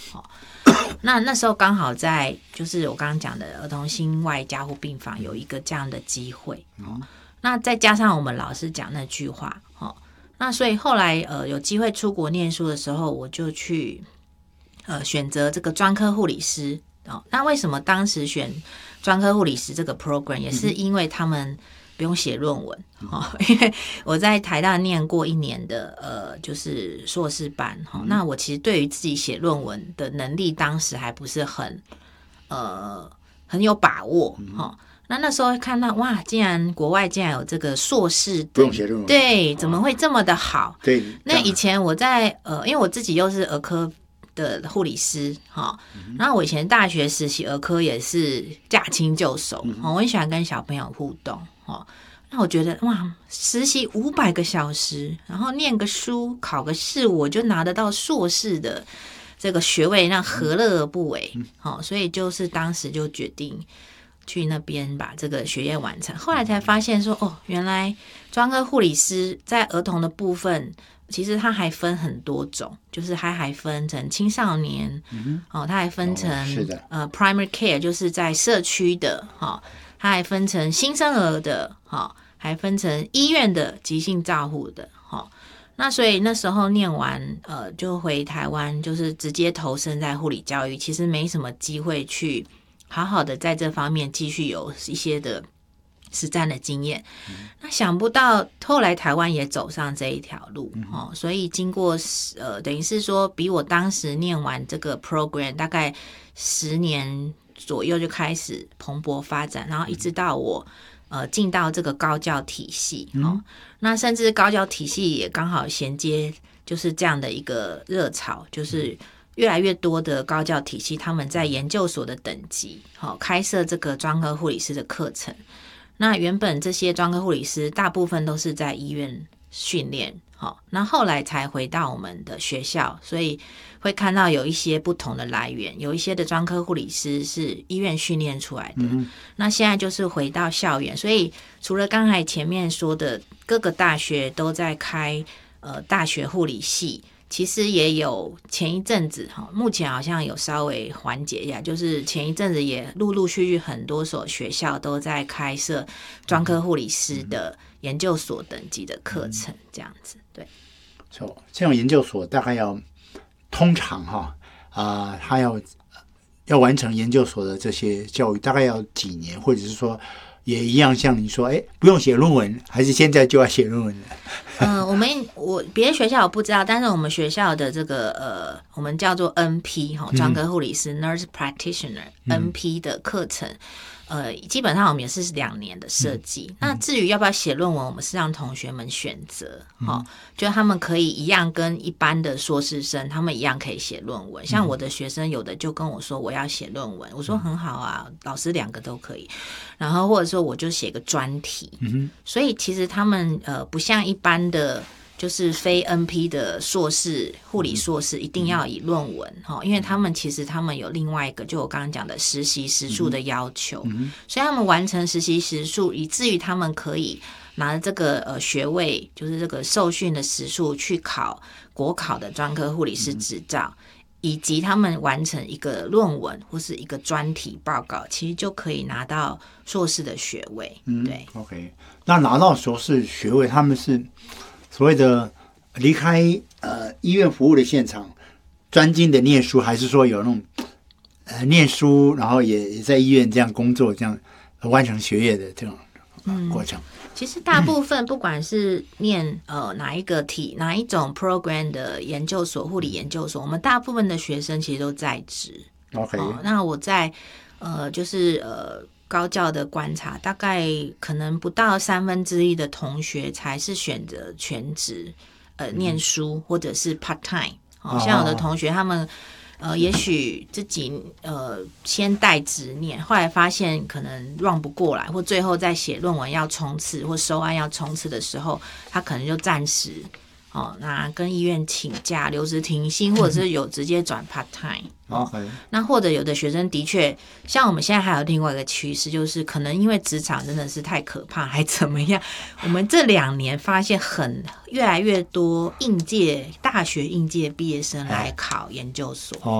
那时候刚好在就是我刚刚讲的儿童心外加护病房有一个这样的机会，那再加上我们老师讲那句话，那所以后来有机会出国念书的时候，我就去选择这个专科护理师。那为什么当时选专科护理师这个 program， 也是因为他们不用写论文，因为我在台大念过1年的就是硕士班，那我其实对于自己写论文的能力当时还不是很有把握，那时候看到哇，竟然国外竟然有这个硕士不用写论文， 对，怎么会这么的好？ 对， 那以前我在因为我自己又是儿科的护理师，然后我以前大学实习儿科也是驾轻就熟，我很喜欢跟小朋友互动，那我觉得哇，实习500个小时，然后念个书考个试，我就拿得到硕士的这个学位，那何乐而不为？所以就是当时就决定去那边把这个学业完成。后来才发现说，原来专科护理师在儿童的部分，其实它还分很多种，就是它还分成青少年，它还分成primary care， 就是在社区的，它还分成新生儿的，还分成医院的急性照护的，那所以那时候念完就回台湾，就是直接投身在护理教育，其实没什么机会去好好的在这方面继续有一些的实战的经验。那想不到后来台湾也走上这一条路，所以经过等于是说比我当时念完这个 program 大概10年左右就开始蓬勃发展，然后一直到我进到这个高教体系，那甚至高教体系也刚好衔接就是这样的一个热潮，就是越来越多的高教体系他们在研究所的等级开设这个专科护理师的课程。那原本这些专科护理师大部分都是在医院训练，那后来才回到我们的学校，所以会看到有一些不同的来源，有一些的专科护理师是医院训练出来的，那现在就是回到校园，所以除了刚才前面说的各个大学都在开大学护理系，其实也有前一阵子目前好像有稍微缓解一下，就是前一阵子也陆陆续续很多所学校都在开设专科护理师的研究所等级的课程，这样子。对， 这种研究所大概通常他要完成研究所的这些教育大概要几年，或者是说也一样像你说不用写论文，还是现在就要写论文了？ 我别的学校我不知道，但是我们学校的这个我们叫做 NP 专科护理师 Nurse Practitioner NP 的课程，基本上我们也是2年的设计。那至于要不要写论文，我们是让同学们选择，就他们可以一样跟一般的硕士生，他们一样可以写论文。像我的学生有的就跟我说我要写论文，我说很好啊，老师2个都可以。然后或者说我就写个专题，所以其实他们不像一般的就是非 NP 的硕士护理硕士一定要以论文，因为他们有另外一个就我刚刚讲的实习时数的要求，所以他们完成实习时数，以至于他们可以拿着这个学位，就是这个受训的时数去考国考的专科护理师执照，以及他们完成一个论文或是一个专题报告，其实就可以拿到硕士的学位。对 ，OK， 那拿到硕士学位，他们是所谓的离开医院服务的现场，专精的念书，还是说有那种念书，然后也在医院这样工作，这样完成学业的这种过程？ 其实大部分不管是念哪一种 program 的研究所，护理研究所，我们大部分的学生其实都在职。 OK， 那我在就是高教的观察，大概可能不到1/3的同学才是选择全职念书或者是 part time。像有的同学他们也许自己先带职念，后来发现可能 run 不过来，或最后在写论文要冲刺或收案要冲刺的时候，他可能就暂时那跟医院请假留职停薪，或者是有直接转 part time。那或者有的学生的确像我们现在还有另外一个趋势，就是可能因为职场真的是太可怕还怎么样，我们这2年发现越来越多大学应届毕业生来考研究所。